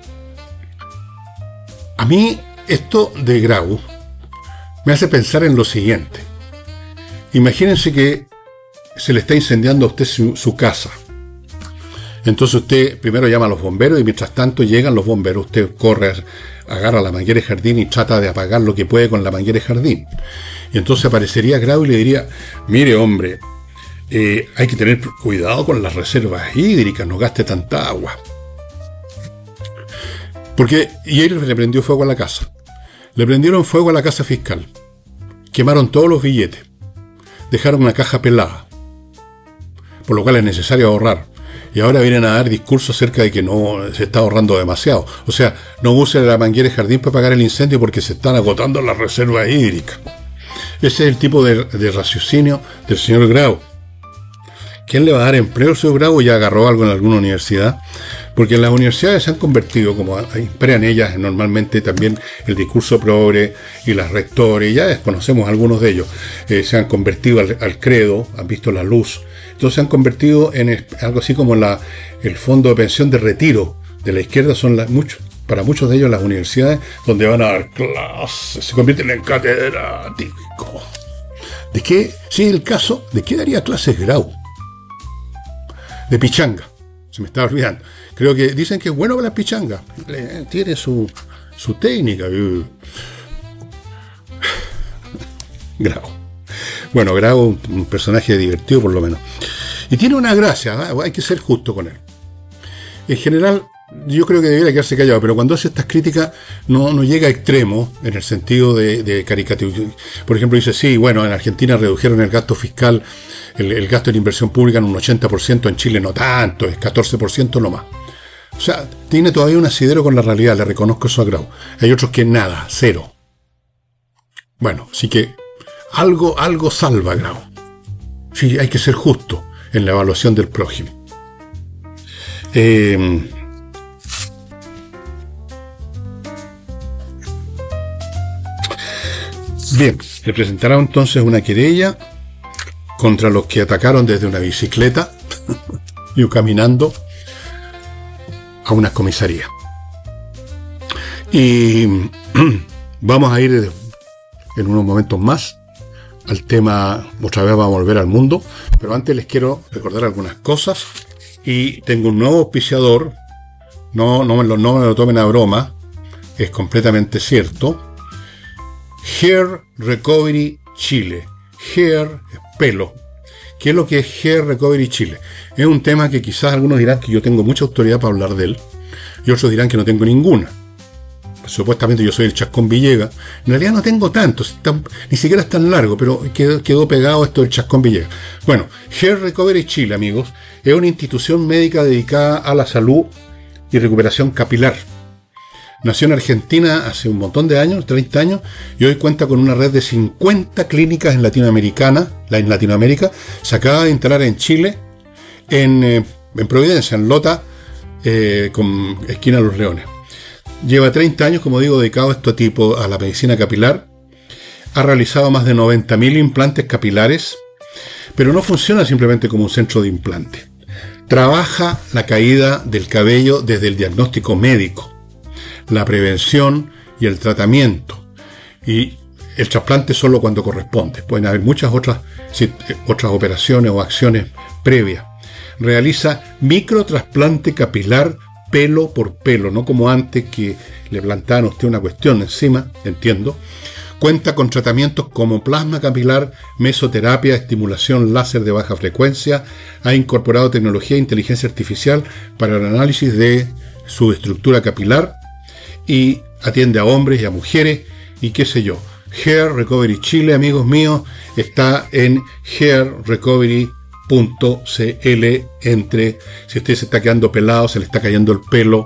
a mí esto de Grau me hace pensar en lo siguiente. Imagínense que se le está incendiando a usted su casa. Entonces usted primero llama a los bomberos y mientras tanto llegan los bomberos, usted corre, agarra la manguera de jardín y trata de apagar lo que puede con la manguera de jardín. Y entonces aparecería Grau y le diría, mire hombre, hay que tener cuidado con las reservas hídricas, no gaste tanta agua. Y él le prendió fuego a la casa. Le prendieron fuego a la casa fiscal. Quemaron todos los billetes. Dejaron una caja pelada. Por lo cual es necesario ahorrar. Y ahora vienen a dar discursos acerca de que no se está ahorrando demasiado. O sea, no use la manguera de jardín para apagar el incendio porque se están agotando las reservas hídricas. Ese es el tipo de raciocinio del señor Grau. ¿Quién le va a dar empleo al señor Grau? Ya agarró algo en alguna universidad. Porque las universidades se han convertido, como imperan ellas normalmente también el discurso progre y las rectores, ya desconocemos algunos de ellos, se han convertido al credo, han visto la luz. Entonces se han convertido en algo así como el fondo de pensión de retiro de la izquierda. Son para muchos de ellos las universidades donde van a dar clases, se convierten en catedráticos. ¿De qué? Si es el caso, ¿de qué daría clases Grau? De pichanga, se me estaba olvidando. Creo que dicen que es bueno para las pichangas. Tiene su técnica. Grau. Bueno, Grau, un personaje divertido por lo menos. Y tiene una gracia, ¿eh? Hay que ser justo con él. En general, yo creo que debería quedarse callado, pero cuando hace estas críticas no llega a extremo en el sentido de caricatura. Por ejemplo, dice, sí, bueno, en Argentina redujeron el gasto fiscal, el gasto en inversión pública en un 80%, en Chile no tanto, es 14% nomás. O sea, tiene todavía un asidero con la realidad, le reconozco eso a Grau. Hay otros que nada, cero. Bueno, así que algo salva a Grau. Sí, hay que ser justo en la evaluación del prójimo. Bien, le presentaron entonces una querella contra los que atacaron desde una bicicleta y caminando a una comisaría. Y vamos a ir en unos momentos más al tema, otra vez vamos a volver al mundo, pero antes les quiero recordar algunas cosas. Y tengo un nuevo auspiciador, no me lo tomen a broma, es completamente cierto. Hair Recovery Chile. Hair es pelo. ¿Qué es lo que es Hair Recovery Chile? Es un tema que quizás algunos dirán que yo tengo mucha autoridad para hablar de él, y otros dirán que no tengo ninguna. Supuestamente yo soy el Chascón Villegas. En realidad no tengo tanto, ni siquiera es tan largo, pero quedó pegado esto del Chascón Villegas. Bueno, Hair Recovery Chile, amigos, es una institución médica dedicada a la salud y recuperación capilar. Nació en Argentina hace un montón de años, 30 años, y hoy cuenta con una red de 50 clínicas en Latinoamérica. Se acaba de instalar en Chile, en Providencia, en Lota, con esquina Los Leones. Lleva 30 años, como digo, dedicado a este tipo, a la medicina capilar. Ha realizado más de 90.000 implantes capilares, pero no funciona simplemente como un centro de implante. Trabaja la caída del cabello desde el diagnóstico médico, la prevención y el tratamiento. Y el trasplante solo cuando corresponde. Pueden haber muchas otras operaciones o acciones previas. Realiza microtrasplante capilar pelo por pelo, no como antes que le plantaban a usted una cuestión encima, entiendo. Cuenta con tratamientos como plasma capilar, mesoterapia, estimulación láser de baja frecuencia. Ha incorporado tecnología e inteligencia artificial para el análisis de su estructura capilar y atiende a hombres y a mujeres y qué sé yo. Hair Recovery Chile, amigos míos, está en hairrecovery.cl. Si usted se está quedando pelado, se le está cayendo el pelo.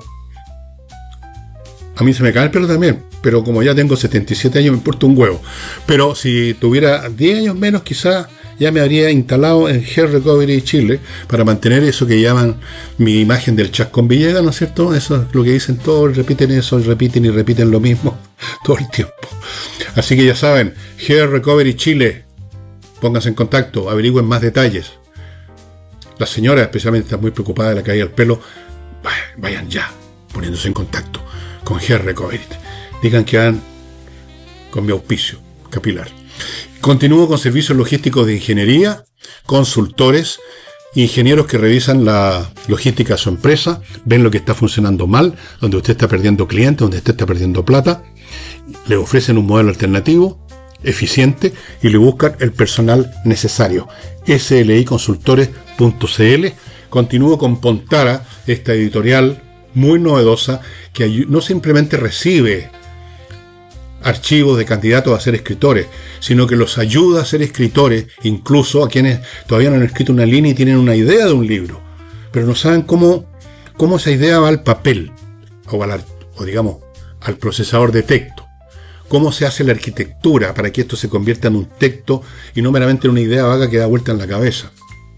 A mí se me cae el pelo también, pero como ya tengo 77 años me importa un huevo. Pero si tuviera 10 años menos, quizás ya me habría instalado en Health Recovery Chile para mantener eso que llaman mi imagen del Chascón Villegas, ¿no es cierto? Eso es lo que dicen todos, repiten eso, repiten y repiten lo mismo todo el tiempo. Así que ya saben, Health Recovery Chile, pónganse en contacto, averigüen más detalles. Las señoras especialmente están muy preocupadas de la caída del pelo, vayan ya poniéndose en contacto con Health Recovery. Digan que van con mi auspicio capilar. Continúo con servicios logísticos de ingeniería, consultores, ingenieros que revisan la logística de su empresa, ven lo que está funcionando mal, donde usted está perdiendo clientes, donde usted está perdiendo plata, le ofrecen un modelo alternativo, eficiente, y le buscan el personal necesario. sliconsultores.cl. Continúo con Pontara, esta editorial muy novedosa que no simplemente recibe archivos de candidatos a ser escritores, sino que los ayuda a ser escritores, incluso a quienes todavía no han escrito una línea y tienen una idea de un libro, pero no saben cómo esa idea va al papel, o digamos, al procesador de texto. Cómo se hace la arquitectura para que esto se convierta en un texto y no meramente en una idea vaga que da vuelta en la cabeza.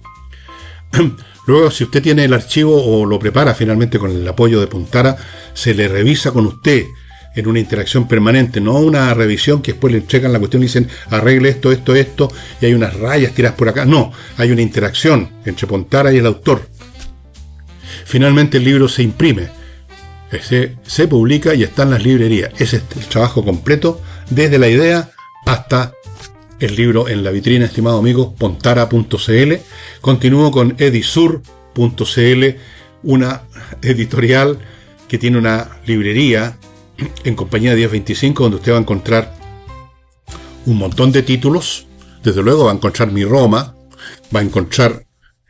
Luego, si usted tiene el archivo o lo prepara finalmente con el apoyo de Pontara, se le revisa con usted en una interacción permanente, no una revisión que después le entregan la cuestión y dicen arregle esto, y hay unas rayas tiradas por acá. No, hay una interacción entre Pontara y el autor. Finalmente el libro se imprime, se publica y está en las librerías. Ese es el trabajo completo, desde la idea hasta el libro en la vitrina, estimado amigo, pontara.cl. Continúo con edisur.cl, una editorial que tiene una librería en compañía de 1025, donde usted va a encontrar un montón de títulos. Desde luego va a encontrar Mi Roma, va a encontrar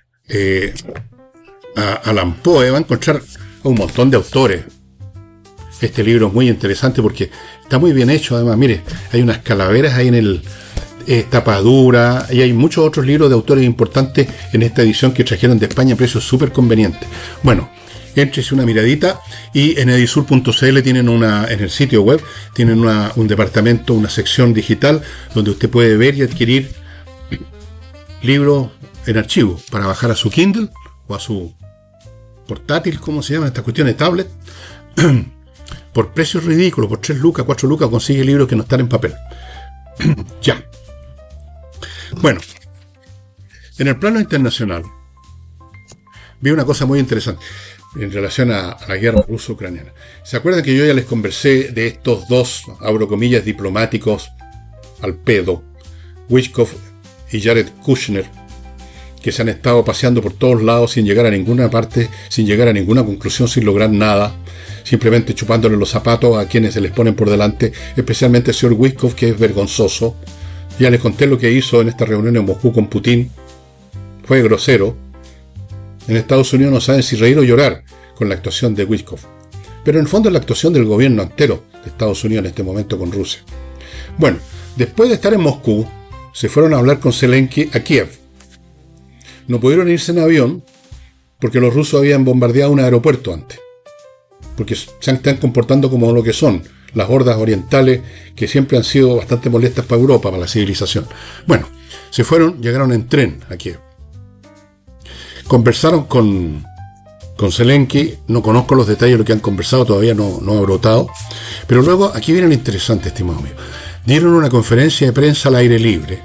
a Allan Poe, va a encontrar a un montón de autores. Este libro es muy interesante porque está muy bien hecho. Además, mire, hay unas calaveras ahí en el tapadura, y hay muchos otros libros de autores importantes en esta edición que trajeron de España a precios súper convenientes. Bueno, éntrese una miradita, y en edisur.cl tienen en el sitio web, tienen un departamento, una sección digital, donde usted puede ver y adquirir libros en archivo para bajar a su Kindle o a su portátil, ¿cómo se llama esta cuestión de tablet? Por precios ridículos, por 3 lucas, 4 lucas, consigue libros que no están en papel. Ya. Bueno, en el plano internacional vi una cosa muy interesante en relación a la guerra ruso-ucraniana. ¿Se acuerdan que yo ya les conversé de estos dos, abro comillas, diplomáticos al pedo, Witkoff y Jared Kushner, que se han estado paseando por todos lados sin llegar a ninguna parte, sin llegar a ninguna conclusión, sin lograr nada, simplemente chupándole los zapatos a quienes se les ponen por delante, especialmente el señor Witkoff, que es vergonzoso? Ya les conté lo que hizo en esta reunión en Moscú con Putin. Fue grosero. En Estados Unidos no saben si reír o llorar con la actuación de Witkoff. Pero en el fondo es la actuación del gobierno entero de Estados Unidos en este momento con Rusia. Bueno, después de estar en Moscú, se fueron a hablar con Zelensky a Kiev. No pudieron irse en avión porque los rusos habían bombardeado un aeropuerto antes. Porque se están comportando como lo que son las hordas orientales, que siempre han sido bastante molestas para Europa, para la civilización. Bueno, se fueron, llegaron en tren a Kiev. Conversaron con Zelensky, no conozco los detalles de lo que han conversado, todavía no ha brotado, pero luego aquí viene lo interesante, estimado mío. Dieron una conferencia de prensa al aire libre.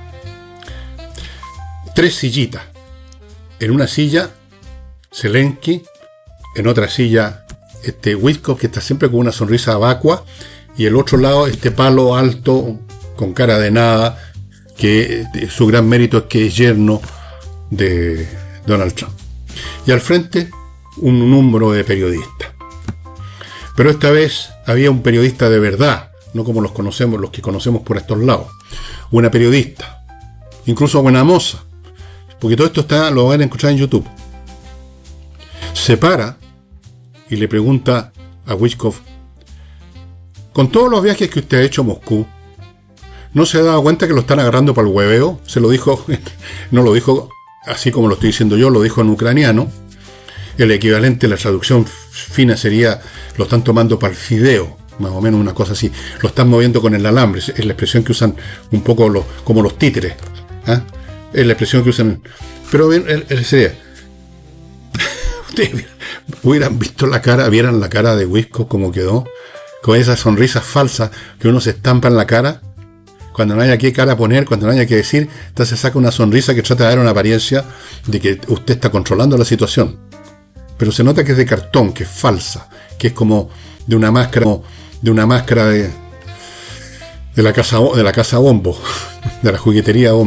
3 sillitas. En una silla, Zelensky, en otra silla, Witkoff, que está siempre con una sonrisa vacua, y el otro lado, palo alto, con cara de nada, que su gran mérito es que es yerno de Donald Trump. Y al frente, un número de periodistas. Pero esta vez había un periodista de verdad, no como los que conocemos por estos lados. Una periodista, incluso buena moza, porque todo esto lo van a escuchar en YouTube. Se para y le pregunta a Witkoff: con todos los viajes que usted ha hecho a Moscú, ¿no se ha dado cuenta que lo están agarrando para el hueveo? Se lo dijo, no lo dijo así como lo estoy diciendo yo, lo dijo en ucraniano. El equivalente, la traducción fina sería: lo están tomando para el fideo, más o menos una cosa así. Lo están moviendo con el alambre, es la expresión que usan un poco como los títeres, Es la expresión que usan. Pero sería. Ustedes hubieran visto vieran la cara de Huisco como quedó, con esas sonrisas falsas que uno se estampa en la cara, cuando no haya qué cara poner, cuando no haya qué decir, entonces saca una sonrisa que trata de dar una apariencia de que usted está controlando la situación. Pero se nota que es de cartón, que es falsa, que es como de una máscara de la casa Bombo, de la juguetería Bombo.